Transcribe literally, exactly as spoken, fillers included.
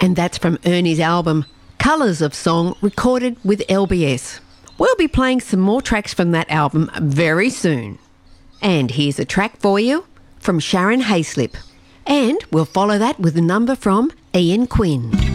And that's from Ernie's album, Colours of Song, recorded with L B S. We'll be playing some more tracks from that album very soon. And here's a track for you from Sharon Hayslip. And we'll follow that with a number from Ian Quinn.